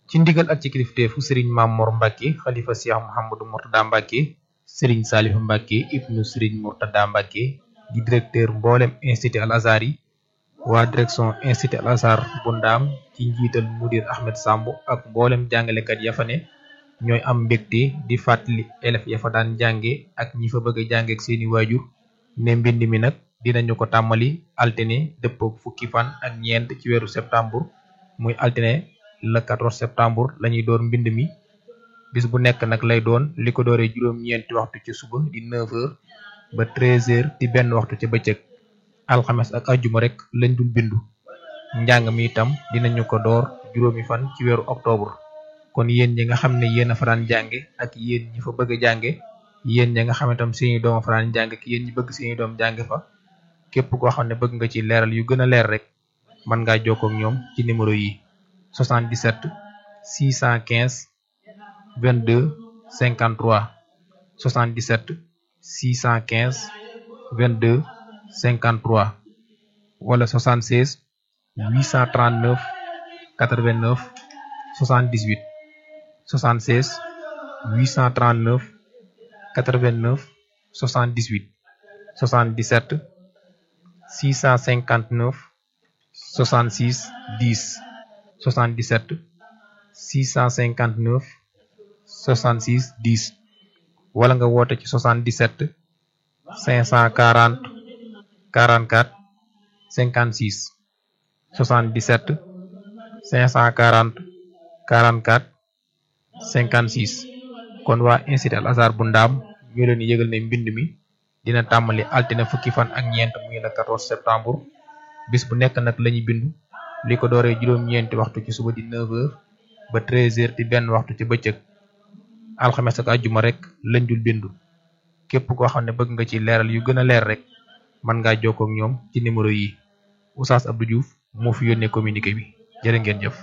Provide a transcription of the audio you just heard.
ci ndigal ak ci kilifteefu Serigne Mamor Mbacke xalifa Cheikh Mouhamadou Mourtada Mbacke Serigne Salif Mbacke ibnu Serigne Mourtada Mbacke di directeur mboolem institut Al Azhar yi waa direction institut Al Azhar bu Ndaam ci njiital mudir Ahmed Samb ak mboolem jàngalekat ya fa ne ñooy am mbégte di fàttali élèves ya fa daan jànge ak ñi fa bëgg a jànge ak seeni waajur ne mbind mi nag dinañu ko tàmmali altine dëppook fukki fan ak ñeent ci weeru septembre muy altine le 14 septembre lañuy door mbind mi bis bu nekk nag lay doon li ko dooree juróom-ñeenti waxtu ci suba di 9h ba 13h di benn waxtu ca bëccëg alxames ak ajjuma rek lañ dul bindu njàng mi itam dinañu ko door juróomi fan ci weeru octobre kon yéen ñi nga xam ne yéen a fa daan jànge ak yéen ñi fa bëgg a jànge yéen ñi nga xam ne tam seeni doom a fa daan jànge ak yéen ñi bëgg seeni doom jànge fa képp koo xam ne bëgg nga ci leeral yu gën a leer rek mën ngaa jokkoo ak ñoom ci numéro yi 77 615 22 53 77 615 22 53 wala 76 839 89 78 76 839 89 78 77 659 66 10 77 659 66 10 wala nga woote ci 77 540 44 56 77 540 44 56 kon waa institut Al Azhar bu Ndaam ñu leen yëgal ne mbind mi dina tàmbali altine fukki fan ak ñeent muy le 14 septembre bis bu nekk nag lañuy bindu li ko dooree juróom-ñeenti waxtu ci suba di 9h ba 13h di benn waxtu ci bëccëg alxames ak àjjuma rek lañ dul bindu képp koo xam ne bëgg nga ci leeral yu gën a leer rek mën ngaa jokkoo ak ñoom ci numéro yi Oustaz Abdou Diouf moo fi yónnee communiqué bi jërë ngeen jëf.